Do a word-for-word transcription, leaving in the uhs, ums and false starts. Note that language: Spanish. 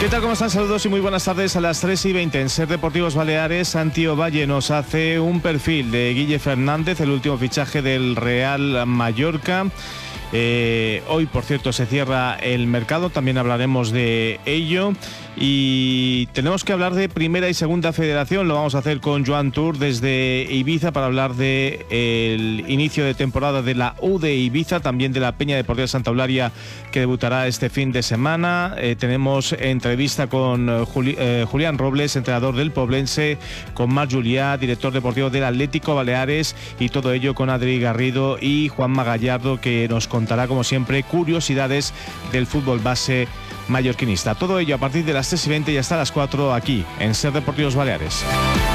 ¿Qué tal? ¿Cómo están? Saludos y muy buenas tardes. A las tres y veinte en Ser Deportivos Baleares, Santi Ovalle nos hace un perfil de Guille Fernández, el último fichaje del Real Mallorca. Eh, hoy, por cierto, se cierra el mercado, también hablaremos de ello. Y tenemos que hablar de Primera y Segunda Federación. Lo vamos a hacer con Joan Tour desde Ibiza para hablar del inicio de temporada de la U de Ibiza, también de la Peña Deportiva Santa Eulalia, que debutará este fin de semana. Eh, tenemos entrevista con Juli, eh, Julián Robles, entrenador del Poblense, con Marc Julià, director deportivo del Atlético Baleares, y todo ello con Adri Garrido y Juanma Gallardo, que nos contará, como siempre, curiosidades del fútbol base mallorquinista. Todo ello a partir de las tres y veinte y hasta las cuatro aquí en Ser Deportivos Baleares.